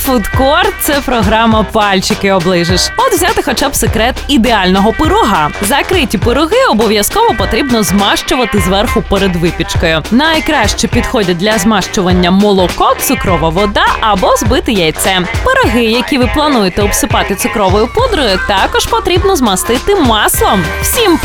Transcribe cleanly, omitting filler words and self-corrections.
Фудкорт – це програма «Пальчики оближеш». От взяти хоча б секрет ідеального пирога. Закриті пироги обов'язково потрібно змащувати зверху перед випічкою. Найкраще підходять для змащування молоко, цукрова вода або збите яйце. Пироги, які ви плануєте обсипати цукровою пудрою, також потрібно змастити маслом. Всім